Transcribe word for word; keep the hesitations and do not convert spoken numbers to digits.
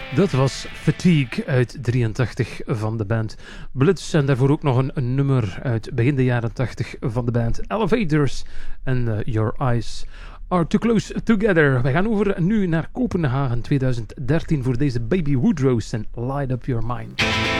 Dat was Fatigue uit drieëntachtig van de band Blitz. En daarvoor ook nog een, een nummer uit begin de jaren tachtig van de band Elevators. En uh, Your Eyes Are Too Close Together. We gaan over nu naar Kopenhagen tweeduizend dertien voor deze Baby Woodrose en Light Up Your Mind.